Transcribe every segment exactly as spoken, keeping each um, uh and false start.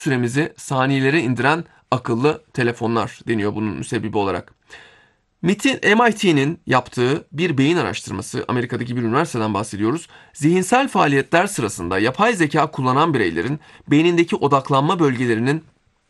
süremizi saniyelere indiren akıllı telefonlar deniyor bunun müsebbibi olarak. M I T'nin yaptığı bir beyin araştırması, Amerika'daki bir üniversiteden bahsediyoruz. Zihinsel faaliyetler sırasında yapay zeka kullanan bireylerin beynindeki odaklanma bölgelerinin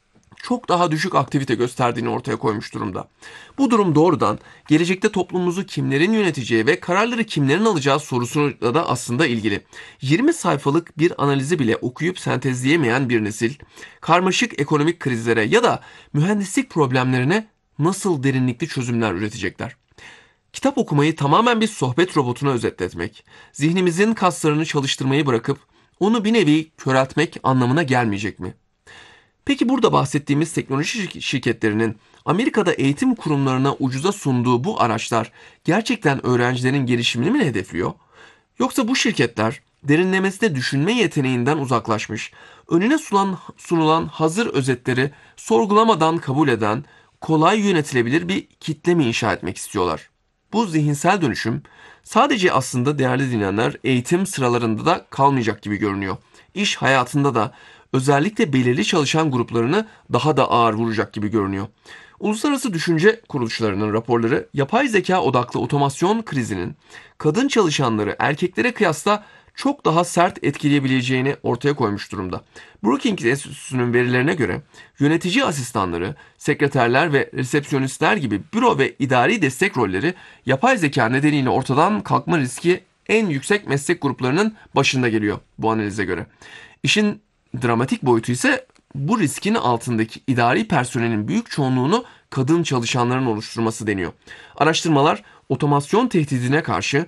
çok daha düşük aktivite gösterdiğini ortaya koymuş durumda. Bu durum doğrudan gelecekte toplumumuzu kimlerin yöneteceği ve kararları kimlerin alacağı sorusuyla da aslında ilgili. yirmi sayfalık bir analizi bile okuyup sentezleyemeyen bir nesil, karmaşık ekonomik krizlere ya da mühendislik problemlerine nasıl derinlikli çözümler üretecekler? Kitap okumayı tamamen bir sohbet robotuna özetletmek, zihnimizin kaslarını çalıştırmayı bırakıp onu bir nevi köreltmek anlamına gelmeyecek mi? Peki burada bahsettiğimiz teknoloji şirketlerinin Amerika'da eğitim kurumlarına ucuza sunduğu bu araçlar gerçekten öğrencilerin gelişimini mi hedefliyor? Yoksa bu şirketler derinlemesine düşünme yeteneğinden uzaklaşmış, önüne sunulan, sunulan hazır özetleri sorgulamadan kabul eden, kolay yönetilebilir bir kitle mi inşa etmek istiyorlar? Bu zihinsel dönüşüm sadece aslında değerli dinleyenler eğitim sıralarında da kalmayacak gibi görünüyor. İş hayatında da özellikle belirli çalışan gruplarını daha da ağır vuracak gibi görünüyor. Uluslararası düşünce kuruluşlarının raporları yapay zeka odaklı otomasyon krizinin kadın çalışanları erkeklere kıyasla çok daha sert etkileyebileceğini ortaya koymuş durumda. Brookings Enstitüsü'nün verilerine göre yönetici asistanları, sekreterler ve resepsiyonistler gibi büro ve idari destek rolleri yapay zeka nedeniyle ortadan kalkma riski en yüksek meslek gruplarının başında geliyor bu analize göre. İşin dramatik boyutu ise bu riskin altındaki idari personelin büyük çoğunluğunu kadın çalışanların oluşturması deniyor. Araştırmalar otomasyon tehdidine karşı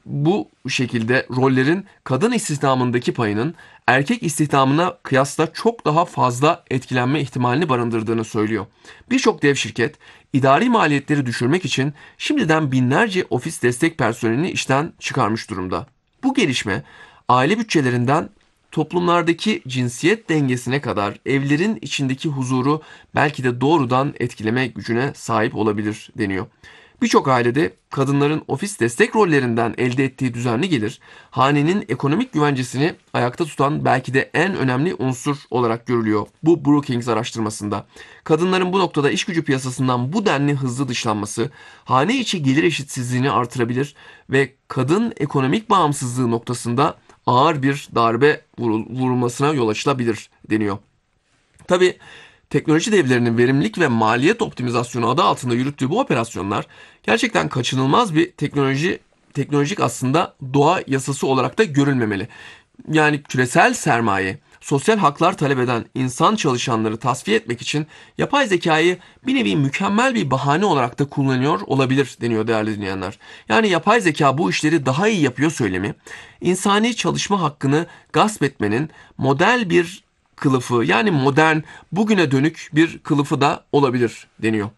bu şekilde rollerin kadın istihdamındaki payının erkek istihdamına kıyasla çok daha fazla etkilenme ihtimalini barındırdığını söylüyor. Birçok dev şirket idari maliyetleri düşürmek için şimdiden binlerce ofis destek personelini işten çıkarmış durumda. Bu gelişme aile bütçelerinden toplumlardaki cinsiyet dengesine kadar evlerin içindeki huzuru belki de doğrudan etkileme gücüne sahip olabilir deniyor. Birçok ailede kadınların ofis destek rollerinden elde ettiği düzenli gelir, hanenin ekonomik güvencesini ayakta tutan belki de en önemli unsur olarak görülüyor bu Brookings araştırmasında. Kadınların bu noktada iş gücü piyasasından bu denli hızlı dışlanması, hane içi gelir eşitsizliğini artırabilir ve kadın ekonomik bağımsızlığı noktasında ağır bir darbe vurulmasına yol açılabilir deniyor. Tabii teknoloji devlerinin verimlilik ve maliyet optimizasyonu adı altında yürüttüğü bu operasyonlar gerçekten kaçınılmaz bir teknoloji teknolojik aslında doğa yasası olarak da görülmemeli. Yani küresel sermaye, sosyal haklar talep eden insan çalışanları tasfiye etmek için yapay zekayı bir nevi mükemmel bir bahane olarak da kullanıyor olabilir deniyor değerli dinleyenler. Yani yapay zeka bu işleri daha iyi yapıyor söylemi, insani çalışma hakkını gasp etmenin model bir kılıfı yani modern bugüne dönük bir kılıfı da olabilir deniyor.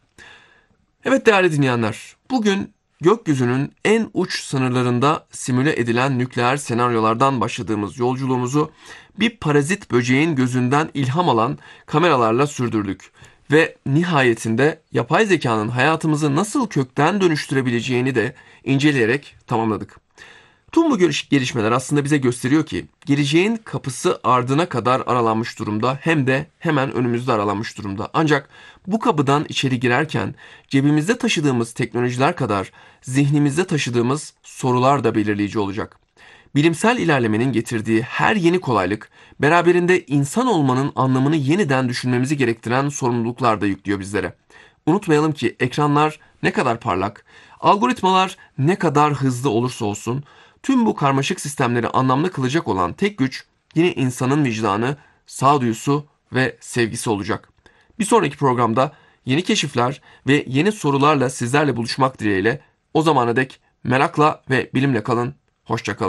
Evet değerli dinleyenler, bugün gökyüzünün en uç sınırlarında simüle edilen nükleer senaryolardan başladığımız yolculuğumuzu bir parazit böceğin gözünden ilham alan kameralarla sürdürdük. Ve nihayetinde yapay zekanın hayatımızı nasıl kökten dönüştürebileceğini de inceleyerek tamamladık. Tüm bu gelişmeler aslında bize gösteriyor ki geleceğin kapısı ardına kadar aralanmış durumda hem de hemen önümüzde aralanmış durumda. Ancak bu kapıdan içeri girerken cebimizde taşıdığımız teknolojiler kadar zihnimizde taşıdığımız sorular da belirleyici olacak. Bilimsel ilerlemenin getirdiği her yeni kolaylık beraberinde insan olmanın anlamını yeniden düşünmemizi gerektiren sorumluluklar da yüklüyor bizlere. Unutmayalım ki ekranlar ne kadar parlak, algoritmalar ne kadar hızlı olursa olsun tüm bu karmaşık sistemleri anlamlı kılacak olan tek güç yine insanın vicdanı, sağduyusu ve sevgisi olacak. Bir sonraki programda yeni keşifler ve yeni sorularla sizlerle buluşmak dileğiyle o zamana dek merakla ve bilimle kalın, hoşça kalın.